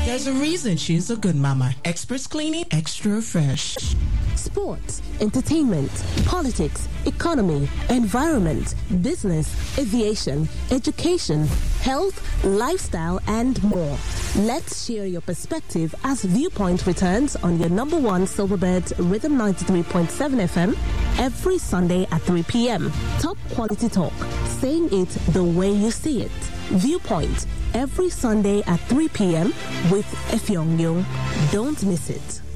There's a reason she's a good mama. Express cleaning, extra fresh. Sports, entertainment, politics, economy, environment, business, aviation, education, health, lifestyle, and more. Let's share your perspective as Viewpoint returns on your number one Silverbird Rhythm 93.7 FM every Sunday at 3 p.m. Top quality talk, saying it the way you see it. Viewpoint every Sunday at 3 p.m. with Effiong Yung. Don't miss it.